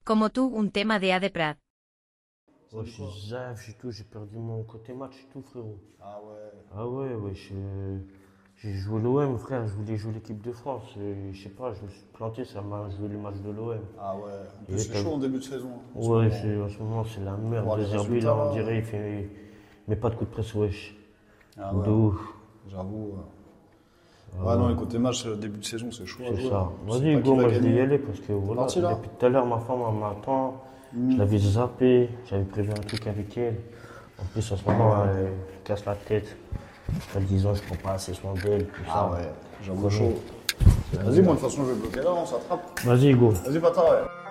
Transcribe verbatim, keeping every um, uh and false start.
Como tú, un tema de A de Prat. Ouais, je suis zaf, j'ai tout, j'ai perdu mon côté match et tout, frérot. Ah ouais. Ah ouais, ouais, je- j'ai joué l'O M, frère, je voulais jouer l'équipe de France. Et je sais pas, je me suis planté, ça m'a joué le match de l'O M. Ah ouais. En plus, Et c'est t'as- chaud en début de saison. hein, en ce Ouais, moment. c'est- en ce moment, c'est la merde. Voir les De Zerbi, résultats, là, on là. dirait, il fait. Mais pas de coup de presse, wesh. Ah De ouais. ouf. J'avoue. Ouais, ouais non, les côtés matchs, euh, début de saison, c'est chaud à C'est jouer. ça. hein. Tu sais Vas-y, pas Hugo, qui va moi je vais y gagner. aller parce que voilà, parti, là depuis tout à l'heure, ma femme elle m'attend. Je l'avais zappé, j'avais prévu un truc avec elle. En plus, en ce moment, elle me casse la tête. Elle disant, je prends pas assez soin d'elle, tout Ah ça. ouais, j'avoue Connais. chaud. Vas-y, moi de toute façon, je vais bloquer là, on s'attrape. Vas-y, Hugo. Vas-y, Pata, ouais.